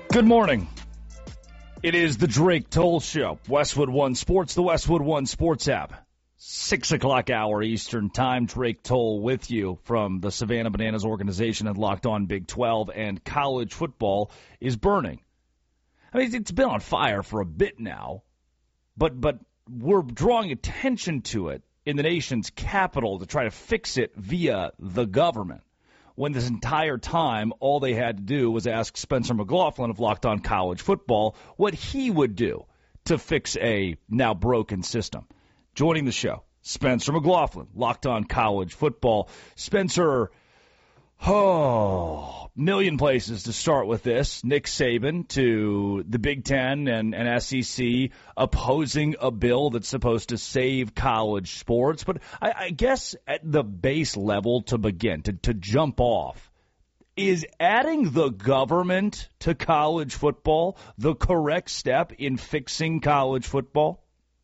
Good morning. It is the Drake Toll Show. Westwood One Sports, the Westwood One Sports app. 6 o'clock hour Eastern time. Drake Toll with you from the Savannah Bananas organization and Locked On Big 12, and college football is burning. I mean, it's been on fire for a bit now, but we're drawing attention to it in the nation's capital to try to fix it via the government, when this entire time all they had to do was ask Spencer McLaughlin of Locked On College Football what he would do to fix a now broken system. Joining the show, Spencer McLaughlin, Locked On College Football. Spencer, million places to start with this. Nick Saban to the Big Ten and SEC opposing a bill that's supposed to save college sports. But I guess at the base level to begin, to jump off, is adding the government to college football the correct step in fixing college football?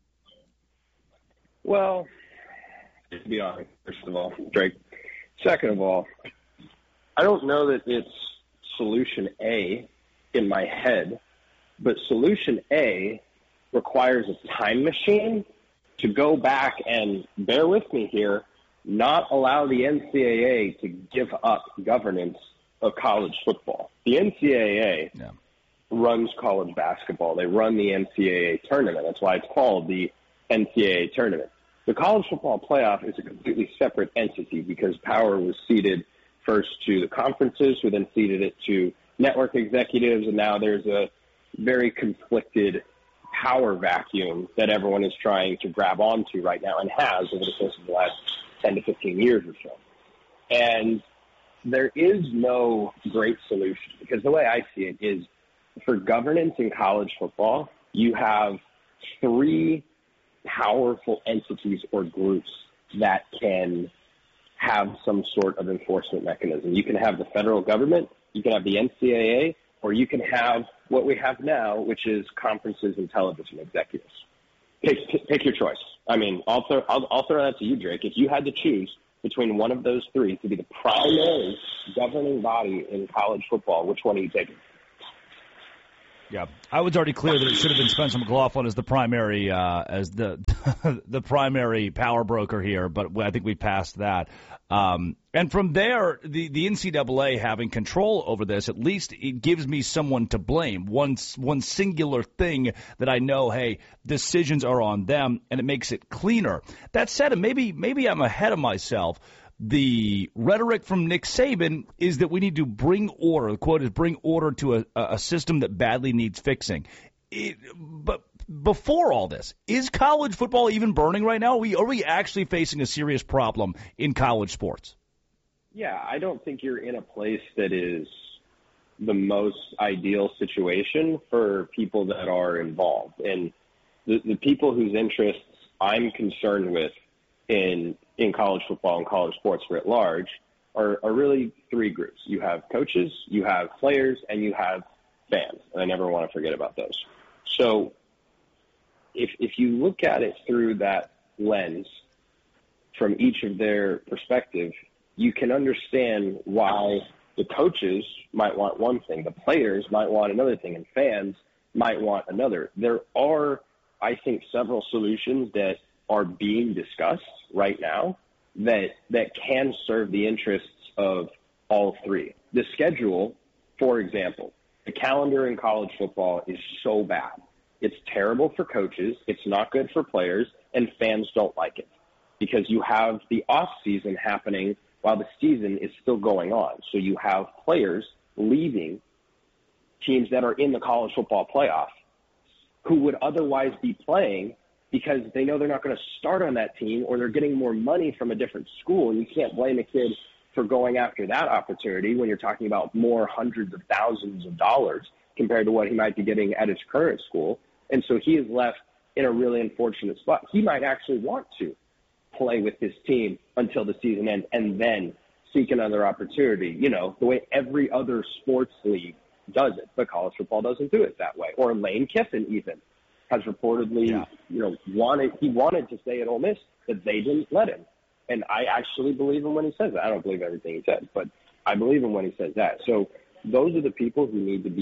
Well, to be honest, first of all, Drake. Second of all, I don't know that it's solution A in my head, but solution A requires a time machine to go back and, bear with me here, not allow the NCAA to give up governance of college football. The NCAA runs college basketball. They run the NCAA tournament. That's why it's called the NCAA tournament. The college football playoff is a completely separate entity because power was ceded first to the conferences, who then ceded it to network executives, and now there's a very conflicted power vacuum that everyone is trying to grab onto right now and has over the course of the last 10 to 15 years or so. And there is no great solution because the way I see it is for governance in college football, you have three powerful entities or groups that can have some sort of enforcement mechanism. You can have the federal government, you can have the NCAA, or you can have what we have now, which is conferences and television executives. Pick your choice. I mean, I'll throw that to you, Drake. If you had to choose between one of those three to be the primary governing body in college football, which one are you taking? Yeah, I was already clear that it should have been Spencer McLaughlin as the primary, the primary power broker here, but I think we passed that. And from there, the NCAA having control over this, at least it gives me someone to blame. One singular thing that I know, hey, decisions are on them, and it makes it cleaner. That said, and maybe I'm ahead of myself. The rhetoric from Nick Saban is that we need to bring order. The quote is bring order to a system that badly needs fixing. But before all this, is college football even burning right now? Are we actually facing a serious problem in college sports? Yeah, I don't think you're in a place that is the most ideal situation for people that are involved. And the people whose interests I'm concerned with in college football and college sports at large are really three groups. You have coaches, you have players, and you have fans. And I never want to forget about those. So if you look at it through that lens from each of their perspective, you can understand why the coaches might want one thing, the players might want another thing, and fans might want another. There are, I think, several solutions that are being discussed right now that can serve the interests of all three. The schedule, for example, the calendar in college football is so bad. It's terrible for coaches, it's not good for players, and fans don't like it because you have the off season happening while the season is still going on. So you have players leaving teams that are in the college football playoff who would otherwise be playing because they know they're not going to start on that team or they're getting more money from a different school. And you can't blame a kid for going after that opportunity when you're talking about more hundreds of thousands of dollars compared to what he might be getting at his current school. And so he is left in a really unfortunate spot. He might actually want to play with his team until the season ends and then seek another opportunity, you know, the way every other sports league does it. But college football doesn't do it that way. Or Lane Kiffin even has reportedly, wanted to stay at Ole Miss, but they didn't let him. And I actually believe him when he says that. I don't believe everything he says, but I believe him when he says that. So those are the people who need to be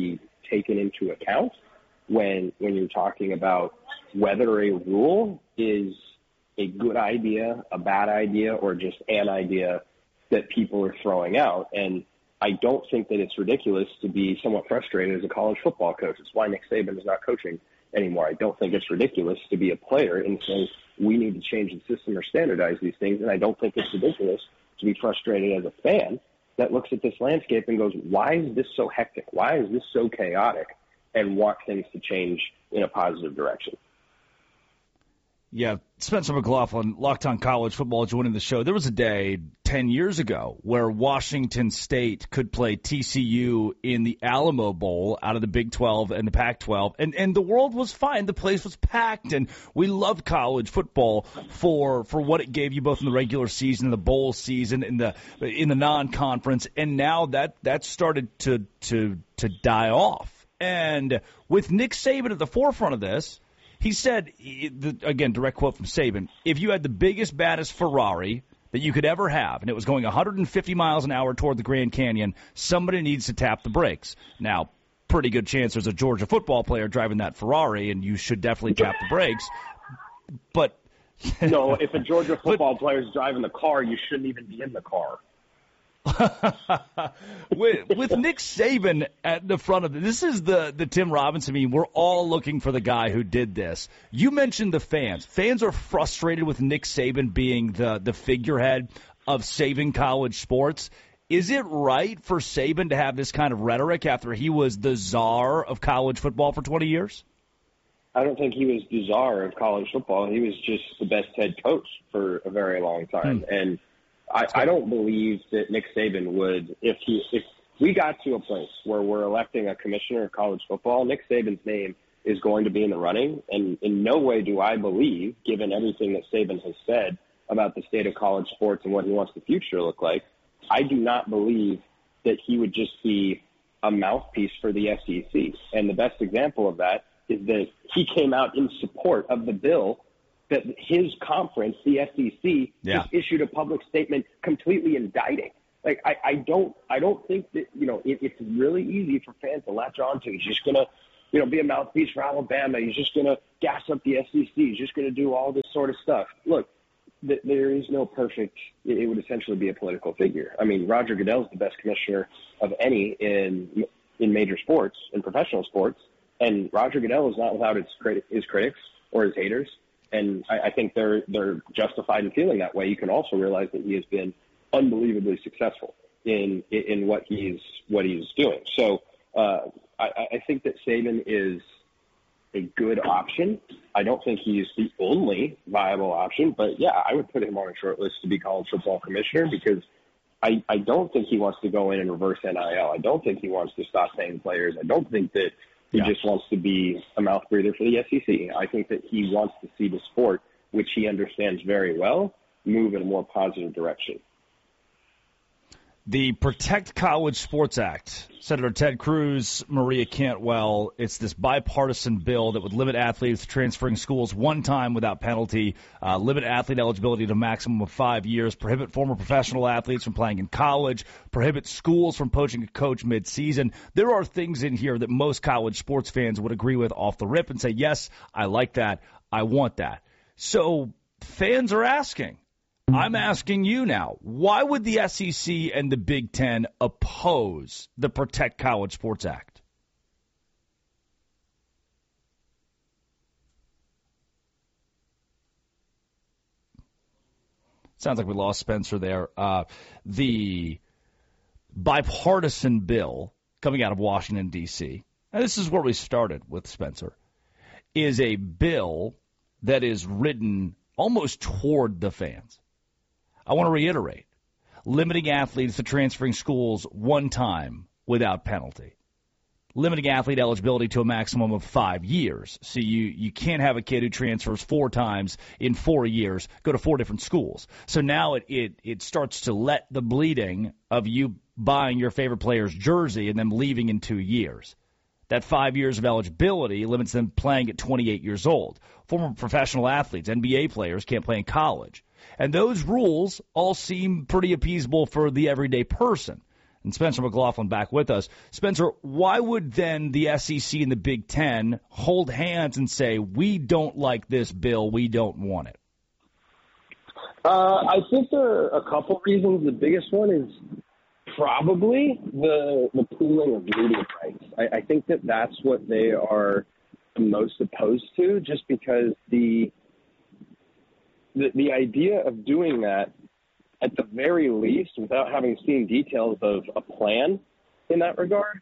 taken into account when you're talking about whether a rule is a good idea, a bad idea, or just an idea that people are throwing out. And I don't think that it's ridiculous to be somewhat frustrated as a college football coach. It's why Nick Saban is not coaching anymore. I don't think it's ridiculous to be a player and say we need to change the system or standardize these things. And I don't think it's ridiculous to be frustrated as a fan that looks at this landscape and goes, why is this so hectic? Why is this so chaotic? And want things to change in a positive direction. Yeah, Spencer McLaughlin, Locked On College Football, joining the show. There was a day 10 years ago where Washington State could play TCU in the Alamo Bowl out of the Big 12 and the Pac-12, and the world was fine. The place was packed, and we loved college football for what it gave you both in the regular season and the bowl season in the non-conference, and now that started to die off. And with Nick Saban at the forefront of this, he said, again, direct quote from Saban, if you had the biggest, baddest Ferrari that you could ever have, and it was going 150 miles an hour toward the Grand Canyon, somebody needs to tap the brakes. Now, pretty good chance there's a Georgia football player driving that Ferrari, and you should definitely tap the brakes. But no, if a Georgia football player is driving the car, you shouldn't even be in the car. with Nick Saban at the front of it, this is the Tim Robinson meme. We're all looking for the guy who did this. You mentioned the fans. Fans are frustrated with Nick Saban being the figurehead of saving college sports. Is it right for Saban to have this kind of rhetoric after he was the czar of college football for 20 years? I don't think he was the czar of college football. He was just the best head coach for a very long time. And I don't believe that Nick Saban would, if we got to a place where we're electing a commissioner of college football, Nick Saban's name is going to be in the running. And in no way do I believe, given everything that Saban has said about the state of college sports and what he wants the future to look like, I do not believe that he would just be a mouthpiece for the SEC. And the best example of that is that he came out in support of the bill that his conference, the SEC, just issued a public statement completely indicting. Like, I don't think that, it's really easy for fans to latch on to. He's just going to, be a mouthpiece for Alabama. He's just going to gas up the SEC. He's just going to do all this sort of stuff. Look, there is no perfect, it would essentially be a political figure. I mean, Roger Goodell is the best commissioner of any in major sports, in professional sports. And Roger Goodell is not without his critics or his haters. And I think they're justified in feeling that way. You can also realize that he has been unbelievably successful in what he's doing. So I think that Saban is a good option. I don't think he's the only viable option, but yeah, I would put him on a short list to be college football commissioner because I don't think he wants to go in and reverse NIL. I don't think he wants to stop paying players. I don't think that he just wants to be a mouth breather for the SEC. I think that he wants to see the sport, which he understands very well, move in a more positive direction. The Protect College Sports Act, Senator Ted Cruz, Maria Cantwell, it's this bipartisan bill that would limit athletes transferring schools one time without penalty, limit athlete eligibility to a maximum of 5 years, prohibit former professional athletes from playing in college, prohibit schools from poaching a coach mid-season. There are things in here that most college sports fans would agree with off the rip and say, yes, I like that, I want that. So fans are asking. I'm asking you now, why would the SEC and the Big Ten oppose the Protect College Sports Act? Sounds like we lost Spencer there. The bipartisan bill coming out of Washington, D.C., and this is where we started with Spencer, is a bill that is written almost toward the fans. I want to reiterate, limiting athletes to transferring schools one time without penalty. Limiting athlete eligibility to a maximum of 5 years. So you can't have a kid who transfers 4 times in 4 years, go to 4 different schools. So now it starts to let the bleeding of you buying your favorite player's jersey and them leaving in 2 years. That 5 years of eligibility limits them playing at 28 years old. Former professional athletes, NBA players, can't play in college. And those rules all seem pretty appeasable for the everyday person. and Spencer McLaughlin back with us. Spencer, why would then the SEC and the Big Ten hold hands and say, we don't like this bill, we don't want it? I think there are a couple reasons. The biggest one is probably the pooling of media rights. I think that's what they are the most opposed to, just because the idea of doing that, at the very least, without having seen details of a plan in that regard,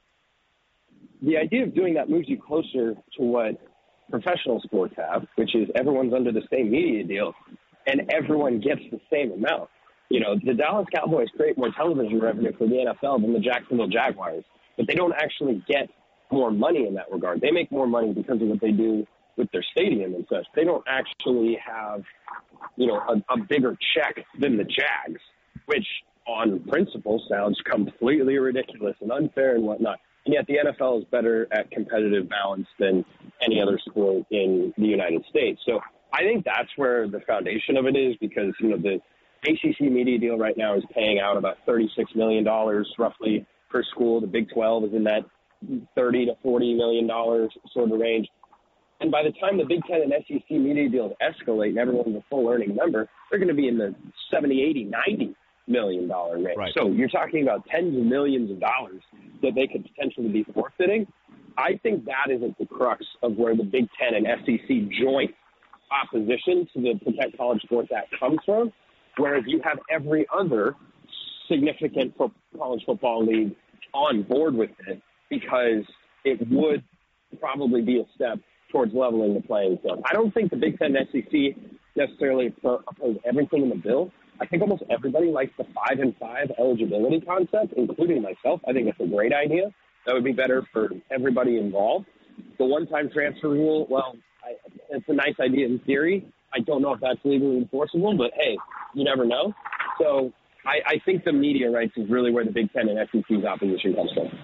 the idea of doing that moves you closer to what professional sports have, which is everyone's under the same media deal and everyone gets the same amount. You know, the Dallas Cowboys create more television revenue for the NFL than the Jacksonville Jaguars, but they don't actually get more money in that regard. They make more money because of what they do with their stadium and such. They don't actually have, you know, a bigger check than the Jags, which on principle sounds completely ridiculous and unfair and whatnot. And yet the NFL is better at competitive balance than any other sport in the United States. So I think that's where the foundation of it is, because, you know, the ACC media deal right now is paying out about $36 million roughly per school. The Big 12 is in that $30 to $40 million sort of range. And by the time the Big Ten and SEC media deals escalate and everyone's a full earning member, they're going to be in the $70, $80, $90 million range. Right. So you're talking about tens of millions of dollars that they could potentially be forfeiting. I think that is at the crux of where the Big Ten and SEC joint opposition to the Protect College Sports Act comes from, whereas you have every other significant college football league on board with it, because it would probably be a step towards leveling the playing field. I don't think the Big Ten and SEC necessarily oppose everything in the bill. I think almost everybody likes the 5-and-5 eligibility concept, including myself. I think it's a great idea. That would be better for everybody involved. The one-time transfer rule, well, it's a nice idea in theory. I don't know if that's legally enforceable, but hey, you never know. So I think the media rights is really where the Big Ten and SEC's opposition comes from.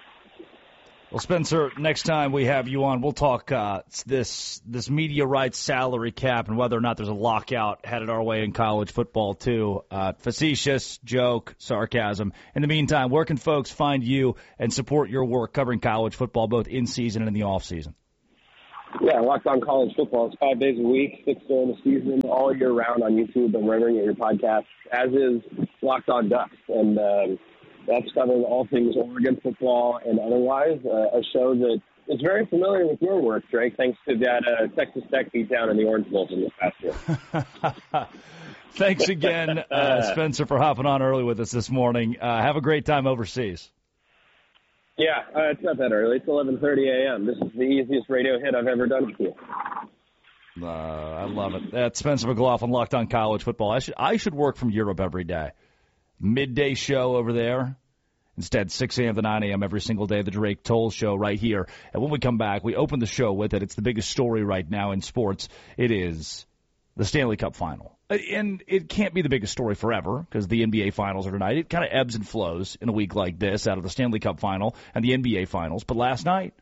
Well, Spencer, next time we have you on, we'll talk this media rights salary cap and whether or not there's a lockout headed our way in college football, too. Facetious, joke, sarcasm. In the meantime, where can folks find you and support your work covering college football, both in season and in the off season? Yeah, Locked On College Football. It's 5 days a week, 6 during the season, all year round on YouTube and wherever you get your podcast, as is Locked On Ducks. And that's covering all things Oregon football and otherwise, a show that is very familiar with your work, Drake, thanks to that Texas Tech beatdown in the Orange Bowl from this past year. Thanks again, Spencer, for hopping on early with us this morning. Have a great time overseas. Yeah, it's not that early. It's 11:30 a.m. This is the easiest radio hit I've ever done for you. I love it. That's Spencer McLaughlin, Locked On College Football. I should work from Europe every day. Midday show over there. Instead, 6 a.m. to 9 a.m. every single day, the Drake Toll Show right here. And when we come back, we open the show with it. It's the biggest story right now in sports. It is the Stanley Cup Final. And it can't be the biggest story forever because the NBA Finals are tonight. It kind of ebbs and flows in a week like this out of the Stanley Cup Final and the NBA Finals. But last night,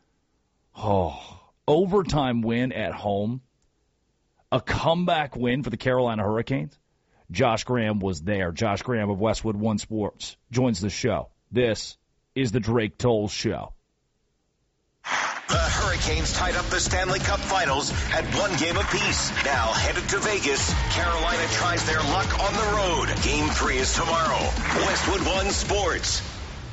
overtime win at home, a comeback win for the Carolina Hurricanes. Josh Graham was there. Josh Graham of Westwood One Sports joins the show. This is the Drake Toll Show. The Hurricanes tied up the Stanley Cup Finals at 1 game apiece. Now headed to Vegas, Carolina tries their luck on the road. Game 3 is tomorrow. Westwood One Sports.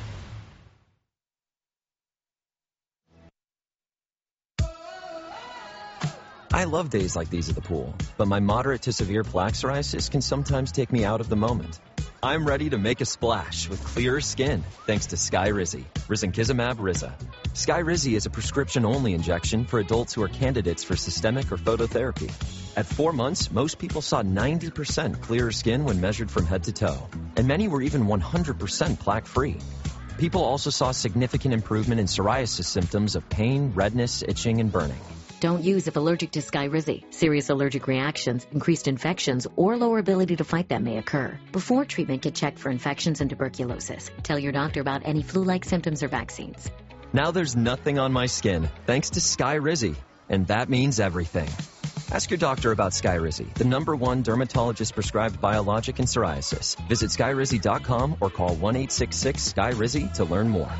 I love days like these at the pool, but my moderate to severe plaque psoriasis can sometimes take me out of the moment. I'm ready to make a splash with clearer skin thanks to Skyrizi, risankizumab Riza. Skyrizi is a prescription-only injection for adults who are candidates for systemic or phototherapy. At 4 months, most people saw 90% clearer skin when measured from head to toe, and many were even 100% plaque-free. People also saw significant improvement in psoriasis symptoms of pain, redness, itching, and burning. Don't use if allergic to Skyrizi. Serious allergic reactions, increased infections, or lower ability to fight them may occur. Before treatment, get checked for infections and tuberculosis. Tell your doctor about any flu-like symptoms or vaccines. Now there's nothing on my skin, thanks to Skyrizi, and that means everything. Ask your doctor about Skyrizi, the #1 dermatologist-prescribed biologic in psoriasis. Visit Skyrizi.com or call 1-866-SKYRIZI to learn more.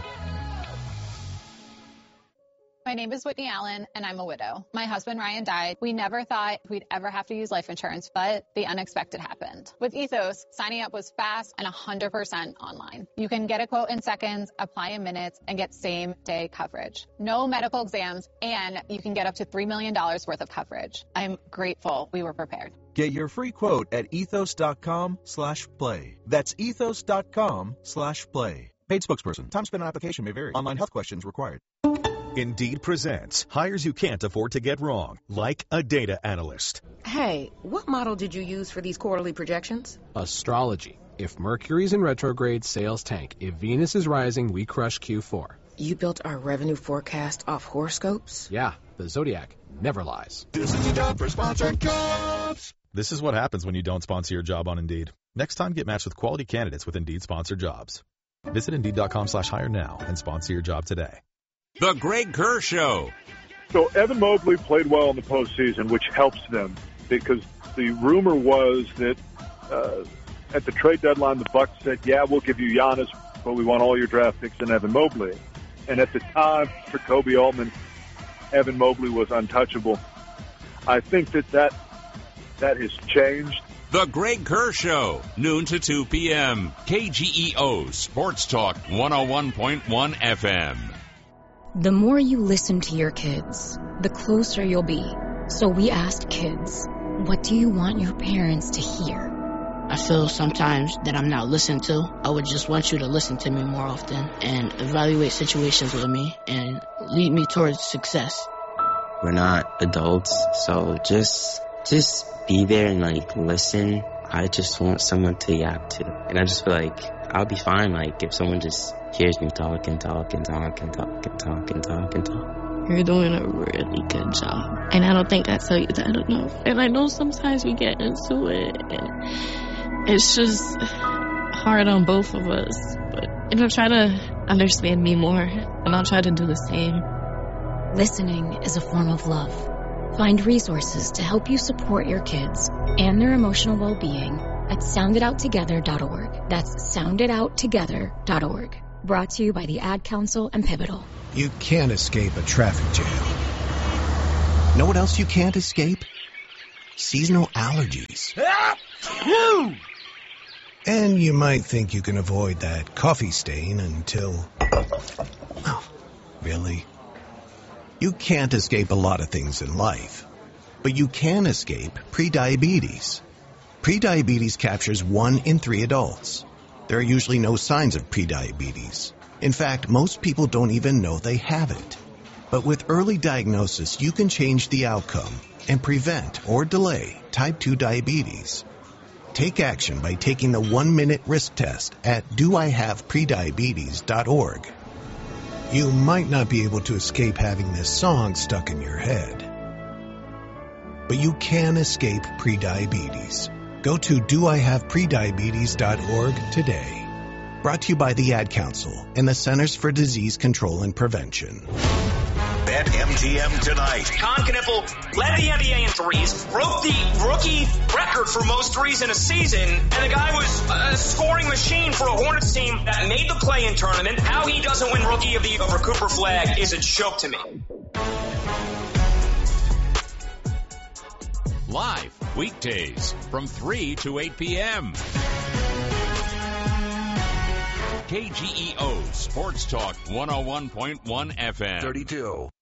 My name is Whitney Allen, and I'm a widow. My husband, Ryan, died. We never thought we'd ever have to use life insurance, but the unexpected happened. With Ethos, signing up was fast and 100% online. You can get a quote in seconds, apply in minutes, and get same-day coverage. No medical exams, and you can get up to $3 million worth of coverage. I'm grateful we were prepared. Get your free quote at ethos.com/play. That's ethos.com/play. Paid spokesperson. Time spent on application may vary. Online health questions required. Indeed presents hires you can't afford to get wrong, like a data analyst. Hey, what model did you use for these quarterly projections? Astrology. If Mercury's in retrograde, sales tank. If Venus is rising, we crush Q4. You built our revenue forecast off horoscopes? Yeah, the Zodiac never lies. This is the job for sponsored jobs. This is what happens when you don't sponsor your job on Indeed. Next time, get matched with quality candidates with Indeed sponsored jobs. Visit Indeed.com/hire now and sponsor your job today. The Greg Kerr Show. So Evan Mobley played well in the postseason, which helps them because the rumor was that at the trade deadline, the Bucks said, yeah, we'll give you Giannis, but we want all your draft picks and Evan Mobley. And at the time, for Kobe Altman, Evan Mobley was untouchable. I think that has changed. The Greg Kerr Show, noon to 2 p.m. KGEO Sports Talk 101.1 FM. The more you listen to your kids, the closer you'll be. So we asked kids, what do you want your parents to hear? I feel sometimes that I'm not listened to. I would just want you to listen to me more often and evaluate situations with me and lead me towards success. We're not adults, so just be there and listen. I just want someone to yap to. And I just feel like I'll be fine if someone just hears me talk and talk and talk and talk and talk and talk and talk. You're doing a really good job. And I don't think I tell you that enough. And I know sometimes we get into it and it's just hard on both of us. But try to understand me more and I'll try to do the same. Listening is a form of love. Find resources to help you support your kids and their emotional well-being at sounditouttogether.org. That's sounditouttogether.org. Brought to you by the Ad Council and Pivotal. You can't escape a traffic jam. Know what else you can't escape? Seasonal allergies. And you might think you can avoid that coffee stain until... Oh, really? You can't escape a lot of things in life, but you can escape prediabetes. Prediabetes captures 1 in 3 adults. There are usually no signs of prediabetes. In fact, most people don't even know they have it. But with early diagnosis, you can change the outcome and prevent or delay type 2 diabetes. Take action by taking the 1-minute risk test at doihaveprediabetes.org. You might not be able to escape having this song stuck in your head, but you can escape prediabetes. Go to doihaveprediabetes.org today. Brought to you by the Ad Council and the Centers for Disease Control and Prevention. BetMGM tonight. Con Kniffel led the NBA in threes, broke the rookie record for most threes in a season, and the guy was a scoring machine for a Hornets team that made the play-in tournament. How he doesn't win Rookie of the Year over Cooper Flagg is a joke to me. Live weekdays from 3 to 8 p.m. KGEO Sports Talk 101.1 FM. 32.